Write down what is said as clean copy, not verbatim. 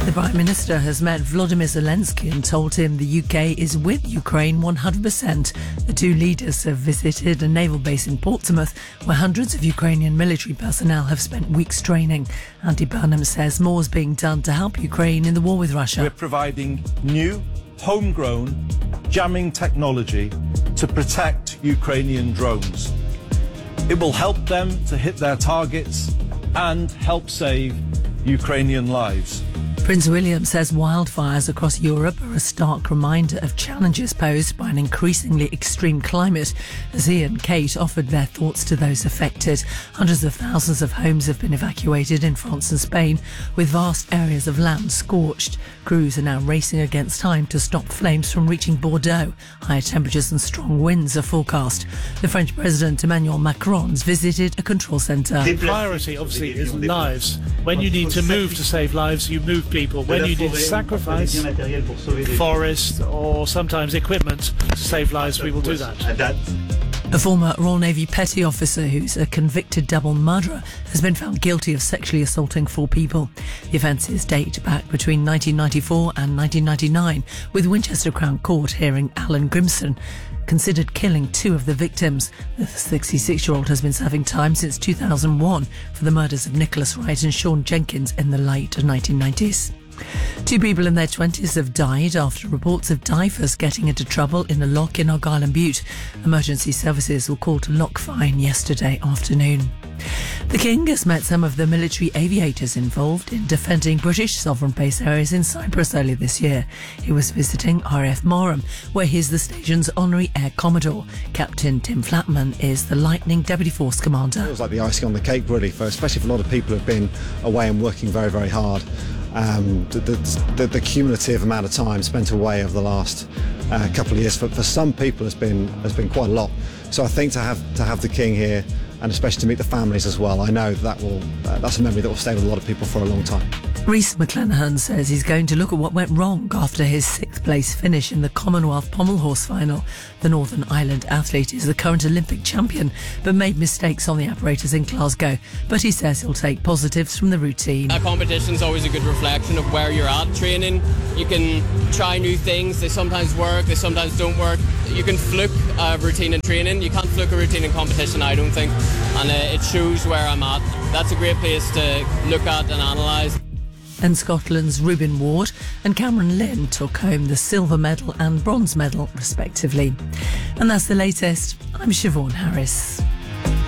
The Prime Minister has met Volodymyr Zelensky and told him the UK is with Ukraine 100%. The two leaders have visited a naval base in Portsmouth where hundreds of Ukrainian military personnel have spent weeks training. Andy Burnham says more is being done to help Ukraine in the war with Russia. We're providing new, homegrown jamming technology to protect Ukrainian drones. It will help them to hit their targets and help save Ukrainian lives. Prince William says wildfires across Europe are a stark reminder of challenges posed by an increasingly extreme climate. As he and Kate offered their thoughts to those affected, hundreds of thousands of homes have been evacuated in France and Spain, with vast areas of land scorched. Crews are now racing against time to stop flames from reaching Bordeaux. Higher temperatures and strong winds are forecast. The French President Emmanuel Macron's visited a control centre. The priority obviously is lives. When you need to move to save lives, you move people. When you need to sacrifice forest or sometimes equipment to save lives, we will do that. A former Royal Navy petty officer who's a convicted double murderer has been found guilty of sexually assaulting 4 people. The offences date back between 1994 and 1999, with Winchester Crown Court hearing Alan Grimson considered killing 2 of the victims. The 66-year-old has been serving time since 2001 for the murders of Nicholas Wright and Sean Jenkins in the late 1990s. 2 people in their 20s have died after reports of divers getting into trouble in a lock in Argyll and Bute. Emergency services were called to Loch Fyne yesterday afternoon. The King has met some of the military aviators involved in defending British sovereign base areas in Cyprus earlier this year. He was visiting RAF Marham, where he's the station's honorary Air Commodore. Captain Tim Flatman is the Lightning Deputy Force Commander. It was like the icing on the cake, really, especially for a lot of people who've been away and working very, very hard. The cumulative amount of time spent away over the last couple of years for some people has been quite a lot. So I think to have the King here, and especially to meet the families as well, I know that's a memory that will stay with a lot of people for a long time. Rhys McClenaghan says he's going to look at what went wrong after his 6th place finish in the Commonwealth Pommel Horse final. The Northern Ireland athlete is the current Olympic champion, but made mistakes on the apparatus in Glasgow. But he says he'll take positives from the routine. A competition's always a good reflection of where you're at training. You can try new things, they sometimes work, they sometimes don't work. You can fluke a routine in training, you can't fluke a routine in competition, I don't think. And it shows where I'm at. That's a great place to look at and analyse. And Scotland's Ruben Ward and Cameron Lynn took home the silver medal and bronze medal, respectively. And that's the latest. I'm Siobhan Harris.